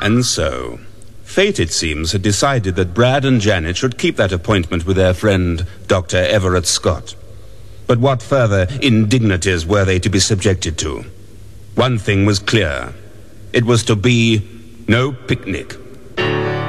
And so, fate, it seems, had decided that Brad and Janet should keep that appointment with their friend, Dr. Everett Scott. But what further indignities were they to be subjected to? One thing was clear. It was to be no picnic.